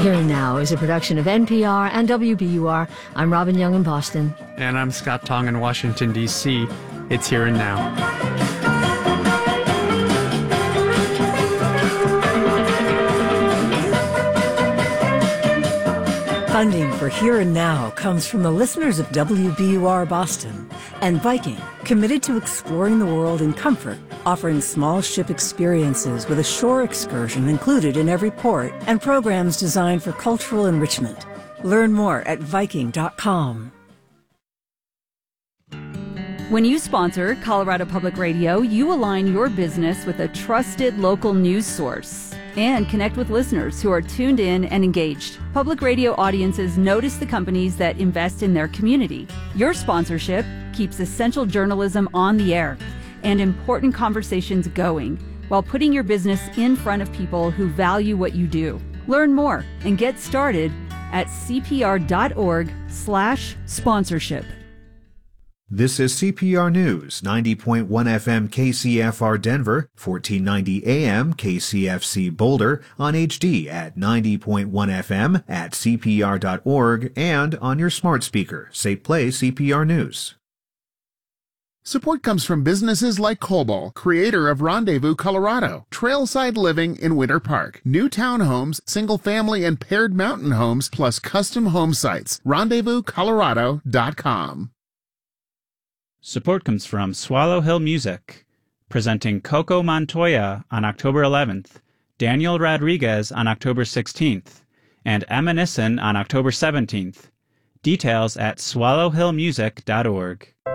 Here and Now is a production of NPR and WBUR. I'm Robin Young in Boston. And I'm Scott Tong in Washington, D.C. It's Here and Now. Funding for Here and Now comes from the listeners of WBUR Boston and Viking, committed to exploring the world in comfort, offering small ship experiences with a shore excursion included in every port and programs designed for cultural enrichment. Learn more at Viking.com. When you sponsor Colorado Public Radio, you align your business with a trusted local news source and connect with listeners who are tuned in and engaged. Public radio audiences notice the companies that invest in their community. Your sponsorship keeps essential journalism on the air and important conversations going while putting your business in front of people who value what you do. Learn more and get started at cpr.org/sponsorship. This is CPR News, 90.1 FM KCFR Denver, 1490 AM KCFC Boulder, on HD at 90.1 FM at CPR.org and on your smart speaker. Say play CPR News. Support comes from businesses like Cobol, creator of Rendezvous, Colorado, trailside living in Winter Park, new townhomes, single-family and paired mountain homes, plus custom home sites. RendezvousColorado.com. Support comes from Swallow Hill Music, presenting Coco Montoya on October 11th, Daniel Rodriguez on October 16th, and Emma Nissen on October 17th. Details at swallowhillmusic.org.